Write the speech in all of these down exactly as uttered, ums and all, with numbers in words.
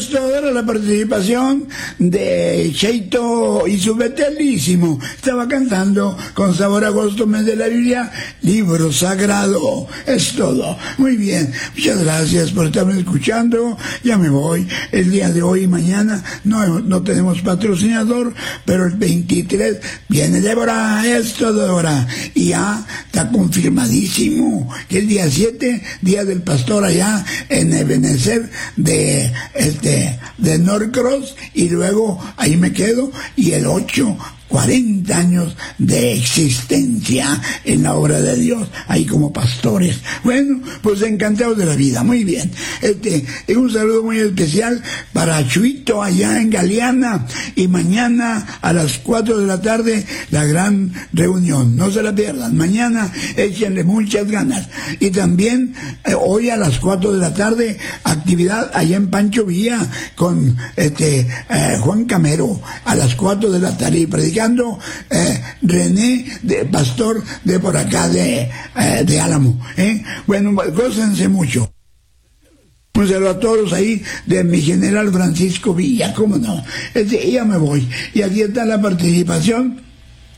esto era la participación de Cheito y su Betelísimo. Estaba cantando con sabor a agosto, mes de la Biblia, libro sagrado. Es todo. Muy bien. Muchas gracias por estarme escuchando. Ya me voy. El día de hoy y mañana no, no tenemos patrocinador, pero el veintitrés viene Débora. Es todo, Débora. Y ya está confirmadísimo que el día siete, día del pastor allá en Ebenezer de este de Norcross, y luego ahí me quedo, y el ocho, cuarenta años de existencia en la obra de Dios, ahí como pastores. Bueno, pues encantados de la vida. Muy bien. Este, un saludo muy especial para Chuito allá en Galeana, y mañana a las cuatro de la tarde la gran reunión. No se la pierdan. Mañana échenle muchas ganas. Y también eh, hoy a las cuatro de la tarde actividad allá en Pancho Villa con este eh, Juan Camero a las cuatro de la tarde, y predicando Eh, René, de pastor de por acá de, eh, de Álamo. ¿eh? Bueno, gócense mucho. Un saludo a todos ahí de mi general Francisco Villa, cómo no. Este, ya me voy. Y aquí está la participación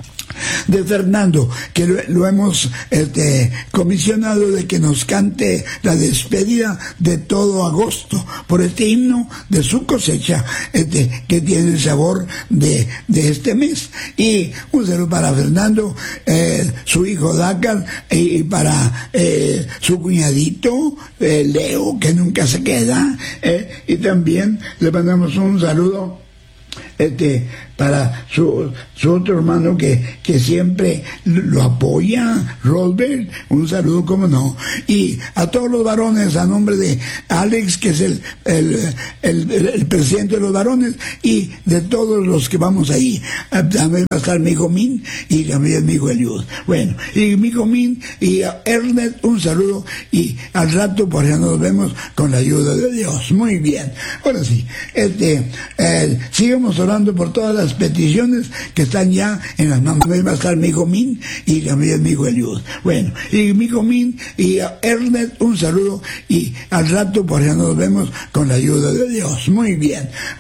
de Fernando, que lo, lo hemos este, comisionado de que nos cante la despedida de todo agosto por este himno de su cosecha, este, que tiene el sabor de, de este mes. Y un saludo para Fernando, eh, su hijo Dakar, y para eh, su cuñadito eh, Leo, que nunca se queda, eh, y también le mandamos un saludo este para su, su otro hermano que, que siempre lo apoya, Robert, un saludo, como no, y a todos los varones, a nombre de Alex, que es el, el, el, el, el presidente de los varones, y de todos los que vamos ahí. También va a estar mi hijo Min, y también mi hijo Eliud. Bueno, y mi hijo Min y a Ernest, un saludo, y al rato por allá nos vemos con la ayuda de Dios. Muy bien. Ahora sí, este, eh, sigamos orando por todas las peticiones que están ya en las manos. Va a estar mi hijo Min y también mi hijo Eliud. Bueno, y mi hijo Min y a Ernest, un saludo, y al rato por allá nos vemos con la ayuda de Dios. Muy bien.